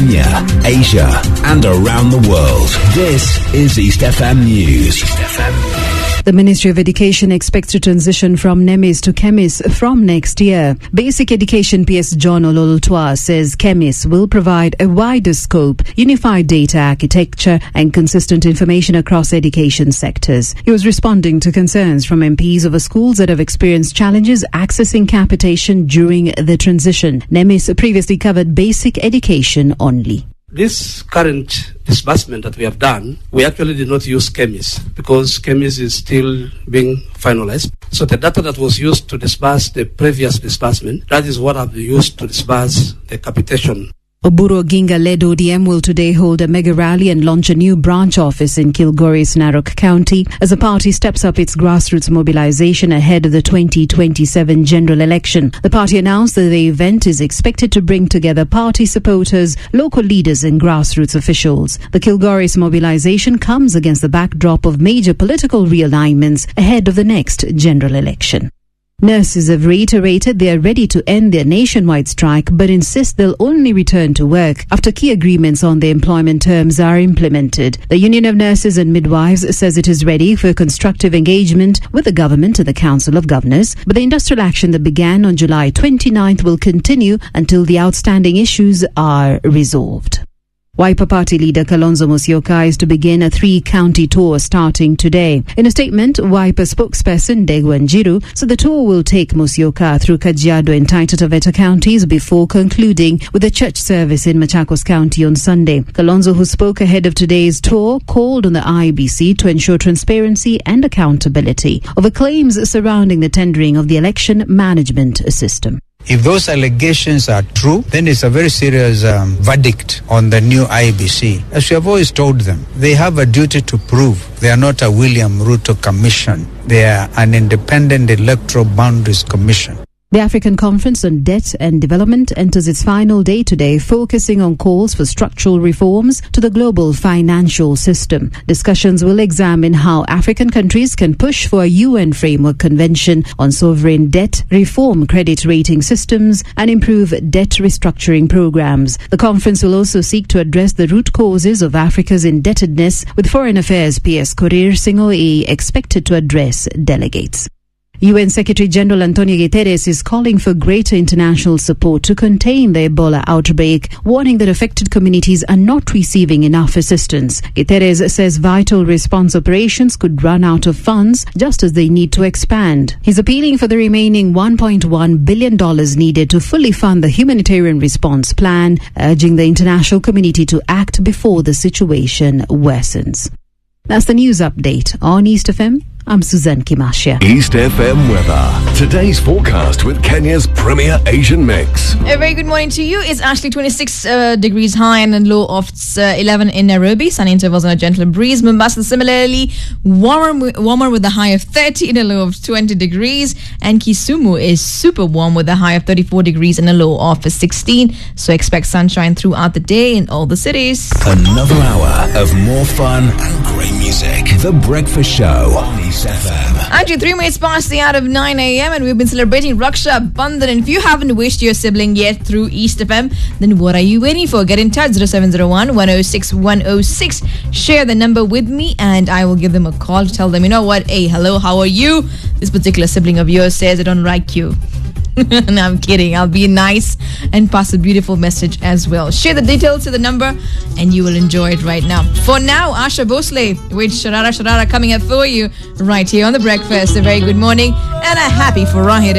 Kenya, Asia, and around the world. This is East FM News. The Ministry of Education expects to transition from NEMIS to KEMIS from next year. Basic Education PS John Ololutwa says KEMIS will provide a wider scope, unified data architecture and consistent information across education sectors. He was responding to concerns from MPs over schools that have experienced challenges accessing capitation during the transition. NEMIS previously covered basic education only. This current disbursement that we have done, we actually did not use KEMIS because KEMIS is still being finalized. So the data that was used to disburse the previous disbursement, that is what I've used to disburse the capitation. Oburu Oginga-led ODM will today hold a mega rally and launch a new branch office in Kilgoris, Narok County, as the party steps up its grassroots mobilization ahead of the 2027 general election. The party announced that the event is expected to bring together party supporters, local leaders and grassroots officials. The Kilgoris mobilization comes against the backdrop of major political realignments ahead of the next general election. Nurses have reiterated they are ready to end their nationwide strike but insist they'll only return to work after key agreements on their employment terms are implemented. The Union of Nurses and Midwives says it is ready for constructive engagement with the government and the Council of Governors, but the industrial action that began on July 29th will continue until the outstanding issues are resolved. Wiper Party leader Kalonzo Musyoka is to begin a 3-county tour starting today. In a statement, Wiper spokesperson Ndegwa Njiru said the tour will take Musyoka through Kajiado and Taita Taveta counties before concluding with a church service in Machakos County on Sunday. Kalonzo, who spoke ahead of today's tour, called on the IEBC to ensure transparency and accountability over claims surrounding the tendering of the election management system. If those allegations are true, then it's a very serious verdict on the new IEBC. As we have always told them, they have a duty to prove they are not a William Ruto commission. They are an independent electoral boundaries commission. The African Conference on Debt and Development enters its final day today, focusing on calls for structural reforms to the global financial system. Discussions will examine how African countries can push for a UN framework convention on sovereign debt, reform credit rating systems, and improve debt restructuring programs. The conference will also seek to address the root causes of Africa's indebtedness, with Foreign Affairs PS Korir Singh expected to address delegates. UN Secretary General Antonio Guterres is calling for greater international support to contain the Ebola outbreak, warning that affected communities are not receiving enough assistance. Guterres says vital response operations could run out of funds just as they need to expand. He's appealing for the remaining $1.1 billion needed to fully fund the humanitarian response plan, urging the international community to act before the situation worsens. That's the news update on East FM. I'm Suzanne Kimashia. East FM weather. Today's forecast with Kenya's premier Asian mix. A very good morning to you. It's actually 26 degrees high and a low of 11 in Nairobi. Sunny intervals and a gentle breeze. Mombasa similarly warmer with a high of 30 and a low of 20 degrees. And Kisumu is super warm with a high of 34 degrees and a low of 16. So expect sunshine throughout the day in all the cities. Another hour of more fun and great music. The Breakfast Show on East FM. Actually, 3 minutes past the hour of 9 a.m. and we've been celebrating Raksha Bandhan. And if you haven't wished your sibling yet through East FM, then what are you waiting for? Get in touch, 0701 106 106. Share the number with me and I will give them a call to tell them, you know what, hey, hello, how are you? This particular sibling of yours says I don't like you. No, I'm kidding. I'll be nice and pass a beautiful message as well. Share the details to the number and you will enjoy it right now. For now, Asha Bhosle with Sharara Sharara coming up for you right here on The Breakfast. A very good morning and a happy Farahid.